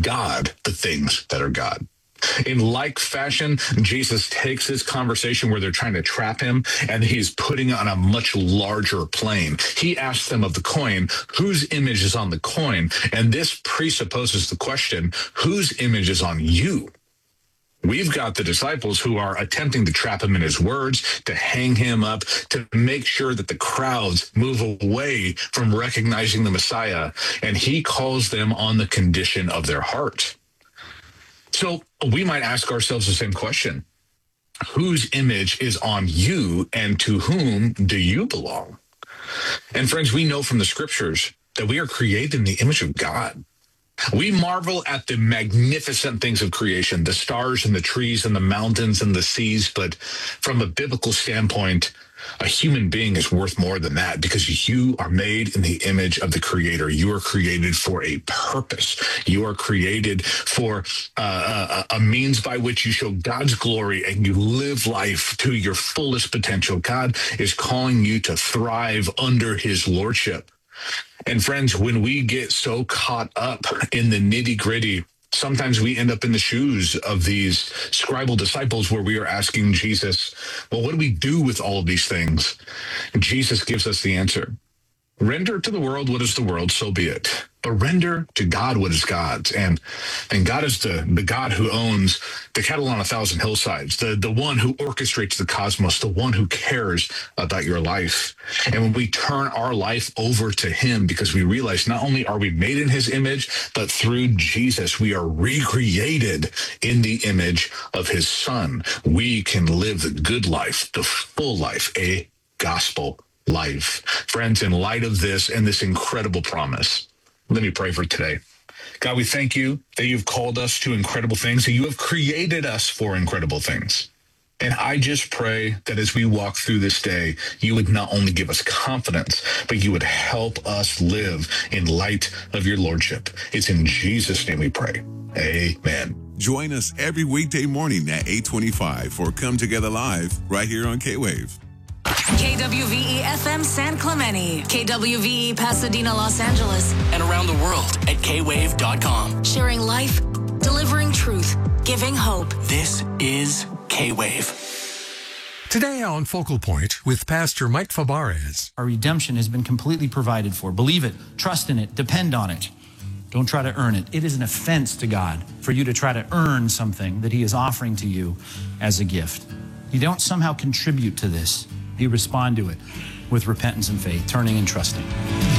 God the things that are God. In like fashion, Jesus takes this conversation where they're trying to trap him, and he's putting it on a much larger plane. He asks them of the coin, whose image is on the coin? And this presupposes the question, whose image is on you? We've got the disciples who are attempting to trap him in his words, to hang him up, to make sure that the crowds move away from recognizing the Messiah. And he calls them on the condition of their heart. So we might ask ourselves the same question. Whose image is on you, and to whom do you belong? And friends, we know from the scriptures that we are created in the image of God. We marvel at the magnificent things of creation, the stars and the trees and the mountains and the seas. But from a biblical standpoint, a human being is worth more than that, because you are made in the image of the Creator. You are created for a purpose. You are created for a means by which you show God's glory and you live life to your fullest potential. God is calling you to thrive under his lordship. And friends, when we get so caught up in the nitty-gritty, sometimes we end up in the shoes of these scribal disciples where we are asking Jesus, well, what do we do with all of these things? And Jesus gives us the answer. Render to the world what is the world, so be it. But render to God what is God's. And God is the God who owns the cattle on 1,000 hillsides, the one who orchestrates the cosmos, the one who cares about your life. And when we turn our life over to him, because we realize not only are we made in his image, but through Jesus, we are recreated in the image of his Son. We can live the good life, the full life, a gospel life. Friends, in light of this and this incredible promise, let me pray for today. God, we thank you that you've called us to incredible things, and you have created us for incredible things. And I just pray that as we walk through this day, you would not only give us confidence, but you would help us live in light of your lordship. It's in Jesus' name we pray. Amen. Join us every weekday morning at 8:25 for Come Together Live right here on K-Wave. KWVE FM San Clemente, KWVE Pasadena, Los Angeles, and around the world at kwave.com. Sharing life, delivering truth, giving hope. This is K-Wave. Today on Focal Point with Pastor Mike Fabarez. Our redemption has been completely provided for. Believe it, trust in it, depend on it. Don't try to earn it. It is an offense to God for you to try to earn something that he is offering to you as a gift. You don't somehow contribute to this. You respond to it with repentance and faith, turning and trusting.